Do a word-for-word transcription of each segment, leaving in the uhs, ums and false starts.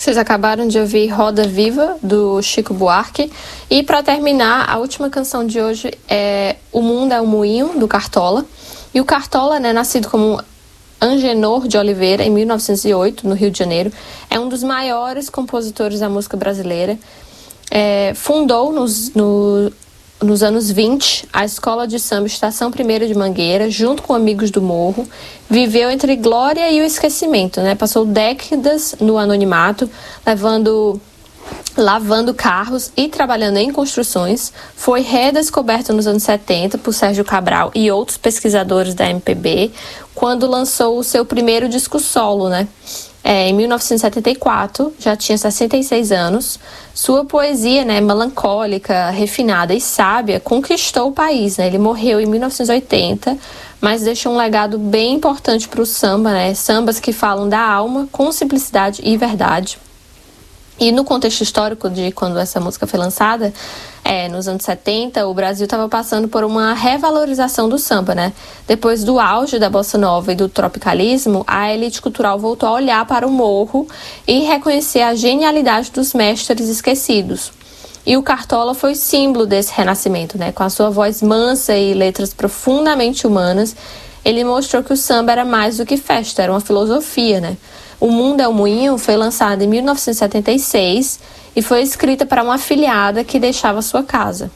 Vocês acabaram de ouvir Roda Viva, do Chico Buarque. E para terminar, a última canção de hoje é O Mundo é um Moinho, do Cartola. E o Cartola, né, nascido como Angenor de Oliveira, em mil novecentos e oito, no Rio de Janeiro, é um dos maiores compositores da música brasileira. É, fundou nos, no, nos anos vinte a Escola de Samba Estação Primeira de Mangueira, junto com amigos do Morro. Viveu entre glória e o esquecimento, né? Passou décadas no anonimato, levando, lavando carros e trabalhando em construções. Foi redescoberto nos anos setenta por Sérgio Cabral e outros pesquisadores da M P B, quando lançou o seu primeiro disco solo, né? É, em mil novecentos e setenta e quatro, já tinha sessenta e seis anos. Sua poesia, né, melancólica, refinada e sábia, conquistou o país, né? Ele morreu em mil novecentos e oitenta, mas deixou um legado bem importante para o samba, né? Sambas que falam da alma com simplicidade e verdade. E no contexto histórico de quando essa música foi lançada, é, nos anos setenta, o Brasil estava passando por uma revalorização do samba, né? Depois do auge da bossa nova e do tropicalismo, a elite cultural voltou a olhar para o morro e reconhecer a genialidade dos mestres esquecidos. E o Cartola foi símbolo desse renascimento, né? Com a sua voz mansa e letras profundamente humanas, ele mostrou que o samba era mais do que festa, era uma filosofia, né? O Mundo é um Moinho foi lançado em mil novecentos e setenta e seis e foi escrita para uma afilhada que deixava sua casa.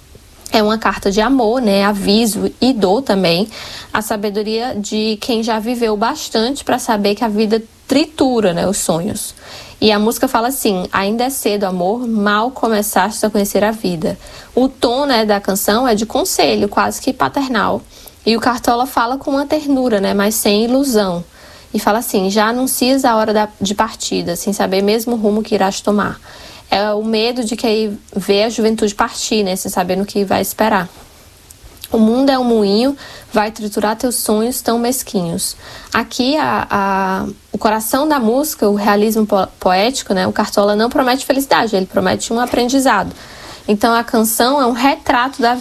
É uma carta de amor, né, aviso e dor também, a sabedoria de quem já viveu bastante para saber que a vida tritura, né, os sonhos. E a música fala assim: ainda é cedo, amor, mal começaste a conhecer a vida. O tom, né, da canção é de conselho, quase que paternal. E o Cartola fala com uma ternura, né, mas sem ilusão. E fala assim: já anuncias a hora da, de partida, sem saber mesmo o rumo que irás tomar. É o medo de que vê a juventude partir, né, sem saber no que vai esperar. O mundo é um moinho, vai triturar teus sonhos tão mesquinhos. Aqui, a, a, o coração da música, o realismo po- poético, né, o Cartola não promete felicidade, ele promete um aprendizado. Então, a canção é um retrato da